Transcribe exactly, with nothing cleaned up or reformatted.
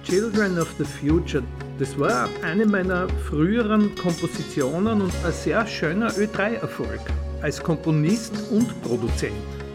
Children of the Future, das war eine meiner früheren Kompositionen und ein sehr schöner Ö drei Erfolg als Komponist und Produzent.